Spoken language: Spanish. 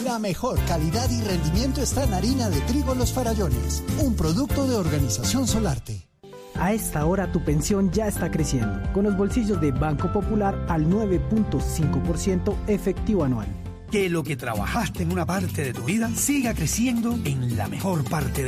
La mejor calidad y rendimiento está en harina de trigo Los Farallones, un producto de Organización Solarte. A esta hora tu pensión ya está creciendo, con los bolsillos de Banco Popular al 9.5% efectivo anual. Que lo que trabajaste en una parte de tu vida siga creciendo en la mejor parte de